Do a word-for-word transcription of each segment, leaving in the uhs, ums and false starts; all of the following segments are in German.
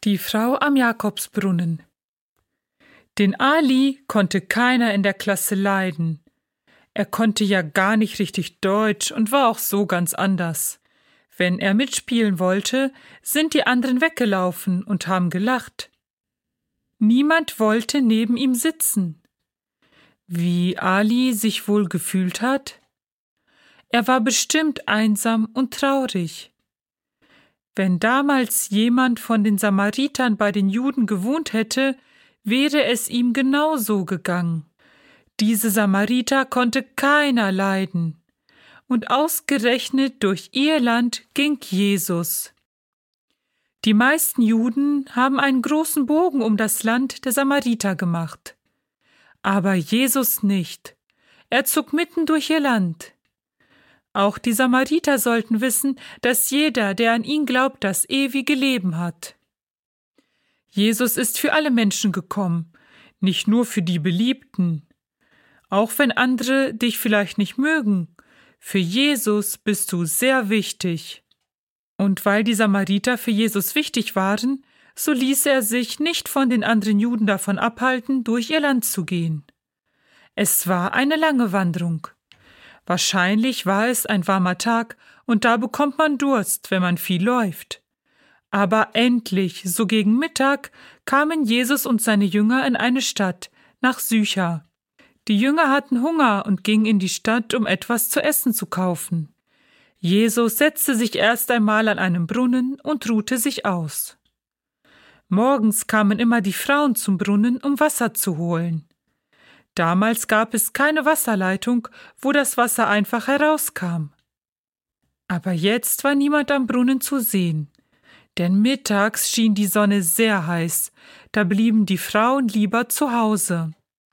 Die Frau am Jakobsbrunnen. Den Ali konnte keiner in der Klasse leiden. Er konnte ja gar nicht richtig Deutsch und war auch so ganz anders. Wenn er mitspielen wollte, sind die anderen weggelaufen und haben gelacht. Niemand wollte neben ihm sitzen. Wie Ali sich wohl gefühlt hat? Er war bestimmt einsam und traurig. Wenn damals jemand von den Samaritern bei den Juden gewohnt hätte, wäre es ihm genauso gegangen. Diese Samariter konnte keiner leiden. Und ausgerechnet durch ihr Land ging Jesus. Die meisten Juden haben einen großen Bogen um das Land der Samariter gemacht. Aber Jesus nicht. Er zog mitten durch ihr Land. Auch die Samariter sollten wissen, dass jeder, der an ihn glaubt, das ewige Leben hat. Jesus ist für alle Menschen gekommen, nicht nur für die Beliebten. Auch wenn andere dich vielleicht nicht mögen, für Jesus bist du sehr wichtig. Und weil die Samariter für Jesus wichtig waren, so ließ er sich nicht von den anderen Juden davon abhalten, durch ihr Land zu gehen. Es war eine lange Wanderung. Wahrscheinlich war es ein warmer Tag und da bekommt man Durst, wenn man viel läuft. Aber endlich, so gegen Mittag, kamen Jesus und seine Jünger in eine Stadt, nach Sychar. Die Jünger hatten Hunger und gingen in die Stadt, um etwas zu essen zu kaufen. Jesus setzte sich erst einmal an einem Brunnen und ruhte sich aus. Morgens kamen immer die Frauen zum Brunnen, um Wasser zu holen. Damals gab es keine Wasserleitung, wo das Wasser einfach herauskam. Aber jetzt war niemand am Brunnen zu sehen, denn mittags schien die Sonne sehr heiß, da blieben die Frauen lieber zu Hause.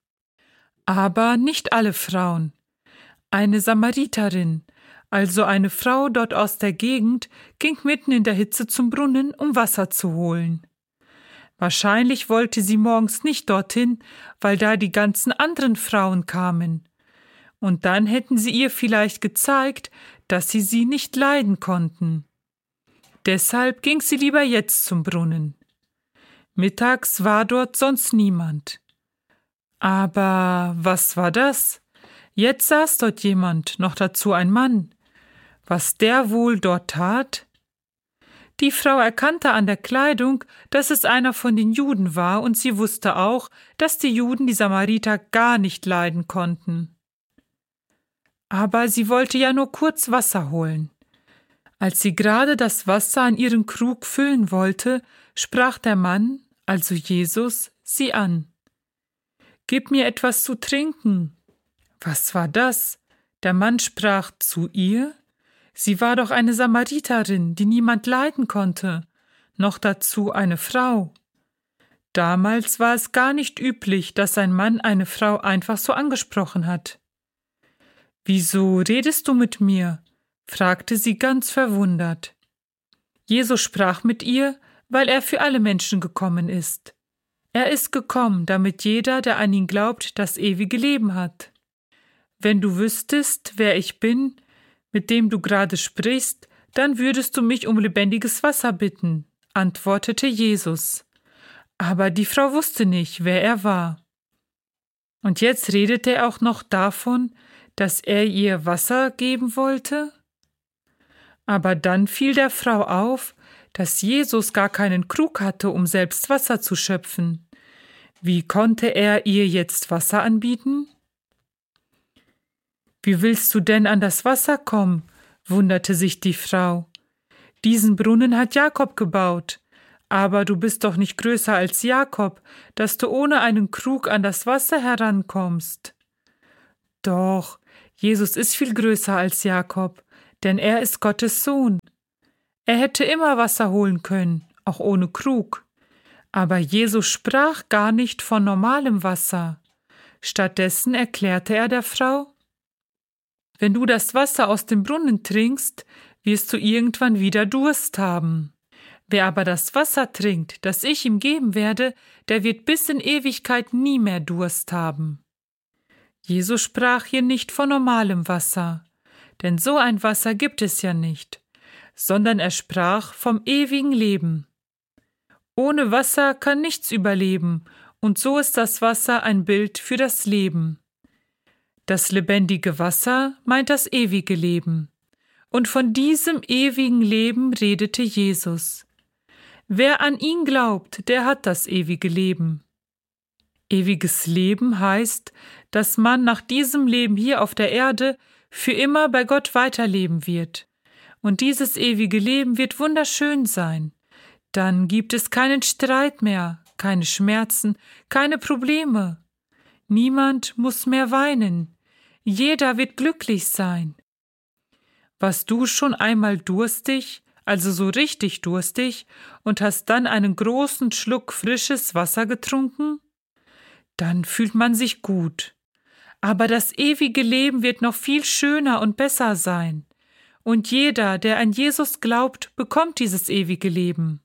Aber nicht alle Frauen. Eine Samariterin, also eine Frau dort aus der Gegend, ging mitten in der Hitze zum Brunnen, um Wasser zu holen. Wahrscheinlich wollte sie morgens nicht dorthin, weil da die ganzen anderen Frauen kamen. Und dann hätten sie ihr vielleicht gezeigt, dass sie sie nicht leiden konnten. Deshalb ging sie lieber jetzt zum Brunnen. Mittags war dort sonst niemand. Aber was war das? Jetzt saß dort jemand, noch dazu ein Mann. Was der wohl dort tat? Die Frau erkannte an der Kleidung, dass es einer von den Juden war, und sie wusste auch, dass die Juden die Samariter gar nicht leiden konnten. Aber sie wollte ja nur kurz Wasser holen. Als sie gerade das Wasser an ihren Krug füllen wollte, sprach der Mann, also Jesus, sie an. »Gib mir etwas zu trinken.« Was war das? Der Mann sprach zu ihr. Sie war doch eine Samariterin, die niemand leiden konnte, noch dazu eine Frau. Damals war es gar nicht üblich, dass ein Mann eine Frau einfach so angesprochen hat. »Wieso redest du mit mir?« fragte sie ganz verwundert. Jesus sprach mit ihr, weil er für alle Menschen gekommen ist. Er ist gekommen, damit jeder, der an ihn glaubt, das ewige Leben hat. Wenn du wüsstest, wer ich bin, mit dem du gerade sprichst, dann würdest du mich um lebendiges Wasser bitten, antwortete Jesus. Aber die Frau wusste nicht, wer er war. Und jetzt redete er auch noch davon, dass er ihr Wasser geben wollte? Aber dann fiel der Frau auf, dass Jesus gar keinen Krug hatte, um selbst Wasser zu schöpfen. Wie konnte er ihr jetzt Wasser anbieten? »Wie willst du denn an das Wasser kommen?« wunderte sich die Frau. »Diesen Brunnen hat Jakob gebaut, aber du bist doch nicht größer als Jakob, dass du ohne einen Krug an das Wasser herankommst.« Doch, Jesus ist viel größer als Jakob, denn er ist Gottes Sohn. Er hätte immer Wasser holen können, auch ohne Krug. Aber Jesus sprach gar nicht von normalem Wasser. Stattdessen erklärte er der Frau: Wenn du das Wasser aus dem Brunnen trinkst, wirst du irgendwann wieder Durst haben. Wer aber das Wasser trinkt, das ich ihm geben werde, der wird bis in Ewigkeit nie mehr Durst haben. Jesus sprach hier nicht von normalem Wasser, denn so ein Wasser gibt es ja nicht, sondern er sprach vom ewigen Leben. Ohne Wasser kann nichts überleben, und so ist das Wasser ein Bild für das Leben. Das lebendige Wasser meint das ewige Leben. Und von diesem ewigen Leben redete Jesus. Wer an ihn glaubt, der hat das ewige Leben. Ewiges Leben heißt, dass man nach diesem Leben hier auf der Erde für immer bei Gott weiterleben wird. Und dieses ewige Leben wird wunderschön sein. Dann gibt es keinen Streit mehr, keine Schmerzen, keine Probleme. Niemand muss mehr weinen. Jeder wird glücklich sein. Warst du schon einmal durstig, also so richtig durstig, und hast dann einen großen Schluck frisches Wasser getrunken? Dann fühlt man sich gut. Aber das ewige Leben wird noch viel schöner und besser sein. Und jeder, der an Jesus glaubt, bekommt dieses ewige Leben.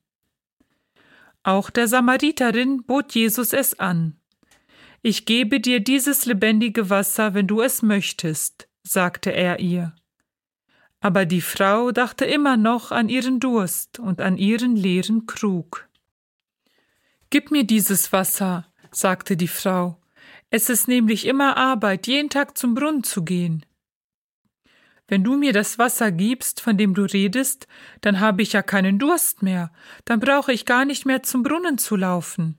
Auch der Samariterin bot Jesus es an. »Ich gebe dir dieses lebendige Wasser, wenn du es möchtest«, sagte er ihr. Aber die Frau dachte immer noch an ihren Durst und an ihren leeren Krug. »Gib mir dieses Wasser«, sagte die Frau. »Es ist nämlich immer Arbeit, jeden Tag zum Brunnen zu gehen.« »Wenn du mir das Wasser gibst, von dem du redest, dann habe ich ja keinen Durst mehr, dann brauche ich gar nicht mehr zum Brunnen zu laufen.«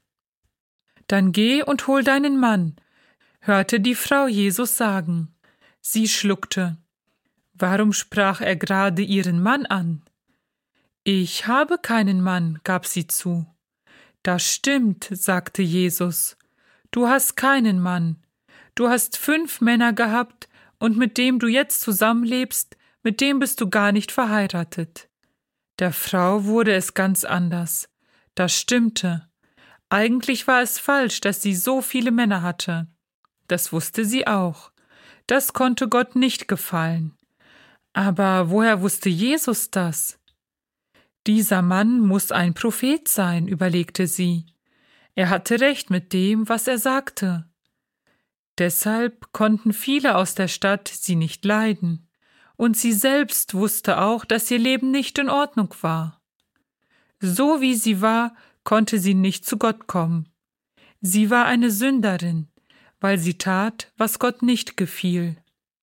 »Dann geh und hol deinen Mann«, hörte die Frau Jesus sagen. Sie schluckte. Warum sprach er gerade ihren Mann an? »Ich habe keinen Mann«, gab sie zu. »Das stimmt«, sagte Jesus. »Du hast keinen Mann. Du hast fünf Männer gehabt, und mit dem du jetzt zusammenlebst, mit dem bist du gar nicht verheiratet.« Der Frau wurde es ganz anders. Das stimmte. Eigentlich war es falsch, dass sie so viele Männer hatte. Das wusste sie auch. Das konnte Gott nicht gefallen. Aber woher wusste Jesus das? Dieser Mann muss ein Prophet sein, überlegte sie. Er hatte recht mit dem, was er sagte. Deshalb konnten viele aus der Stadt sie nicht leiden. Und sie selbst wusste auch, dass ihr Leben nicht in Ordnung war. So wie sie war, konnte sie nicht zu Gott kommen. Sie war eine Sünderin, weil sie tat, was Gott nicht gefiel.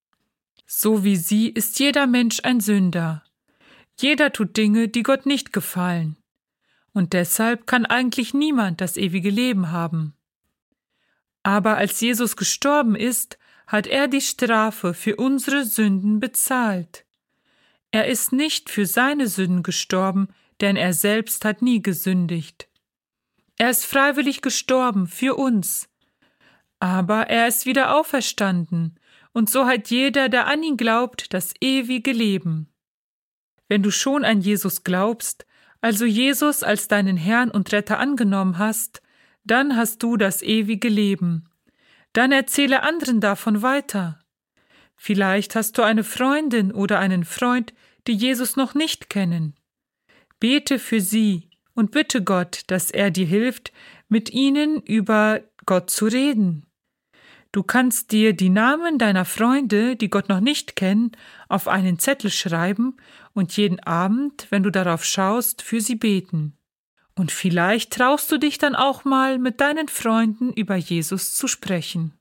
So wie sie ist jeder Mensch ein Sünder. Jeder tut Dinge, die Gott nicht gefallen. Und deshalb kann eigentlich niemand das ewige Leben haben. Aber als Jesus gestorben ist, hat er die Strafe für unsere Sünden bezahlt. Er ist nicht für seine Sünden gestorben, denn er selbst hat nie gesündigt. Er ist freiwillig gestorben für uns. Aber er ist wieder auferstanden, und so hat jeder, der an ihn glaubt, das ewige Leben. Wenn du schon an Jesus glaubst, also Jesus als deinen Herrn und Retter angenommen hast, dann hast du das ewige Leben. Dann erzähle anderen davon weiter. Vielleicht hast du eine Freundin oder einen Freund, die Jesus noch nicht kennen. Bete für sie und bitte Gott, dass er dir hilft, mit ihnen über Gott zu reden. Du kannst dir die Namen deiner Freunde, die Gott noch nicht kennen, auf einen Zettel schreiben und jeden Abend, wenn du darauf schaust, für sie beten. Und vielleicht traust du dich dann auch mal, mit deinen Freunden über Jesus zu sprechen.